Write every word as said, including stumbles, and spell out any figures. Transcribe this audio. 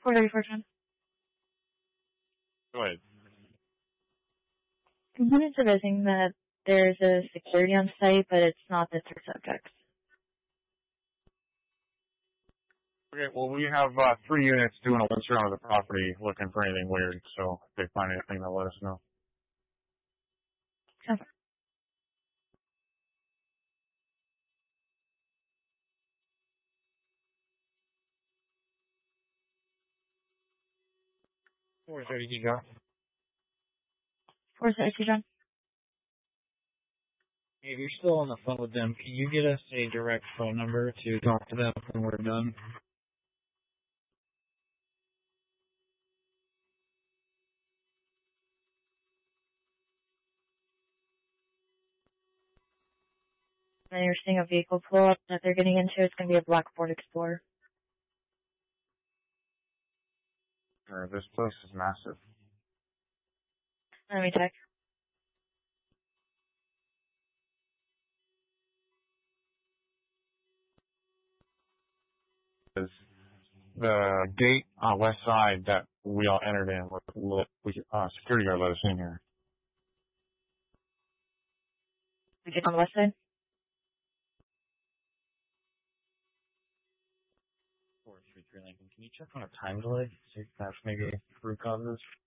four thirty-four, John. Go ahead. Components advising that there's a security on site, but it's not the three subjects. Okay, well, we have uh, three units doing a once around of the property looking for anything weird, so if they find anything, they'll let us know. Okay. four thirty, you go. four thirty-two, John. If you're still on the phone with them, can you get us a direct phone number to talk to them when we're done? And you're seeing a vehicle pull up that they're getting into. It's going to be a black Ford Explorer. Sure, this place is massive. Let me check. Is the gate on the west side that we all entered in with lit, we, uh, security guard let us in here. We get on the west side. four three three Lincoln, can you check on a time delay? See if that's maybe root causes?